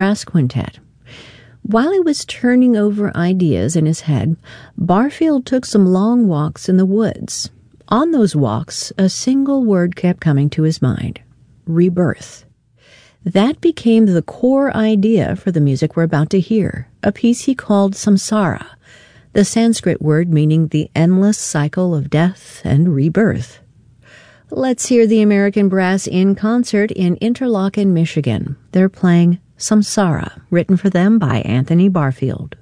Brass Quintet. While he was turning over ideas in his head, Barfield took some long walks in the woods. On those walks, a single word kept coming to his mind: rebirth. That became the core idea for the music we're about to hear, a piece he called Samsara, the Sanskrit word meaning the endless cycle of death and rebirth. Let's hear the American Brass in concert in Interlochen, Michigan. They're playing Samsara, written for them by Anthony Barfield.